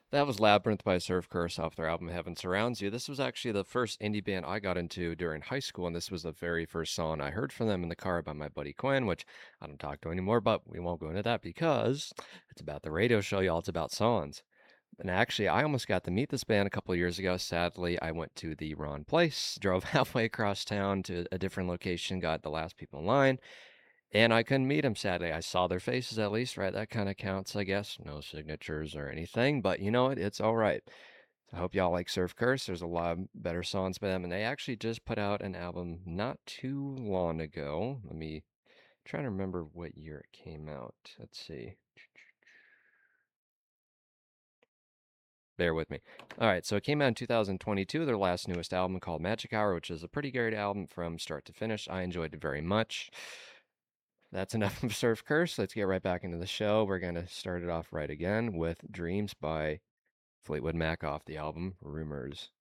That was Labyrinth by Surf Curse off their album Heaven Surrounds You. This was actually the first indie band I got into during high school, and this was the very first song I heard from them in the car by my buddy Quinn, which I don't talk to anymore, but we won't go into that because it's about the radio show, y'all. It's about songs. And actually, I almost got to meet this band a couple of years ago. Sadly, I went to the wrong place, drove halfway across town to a different location, got the last people in line, and I couldn't meet them, sadly. I saw their faces at least, right? That kind of counts, I guess. No signatures or anything, but you know what? It's all right. I hope y'all like Surf Curse. There's a lot of better songs by them, and they actually just put out an album not too long ago. Let me try to remember what year it came out. Let's see. Bear with me. All right, so it came out in 2022, their last newest album called Magic Hour, which is a pretty great album from start to finish. I enjoyed it very much. That's enough of Surf Curse. Let's get right back into the show. We're going to start it off right again with Dreams by Fleetwood Mac off the album Rumors.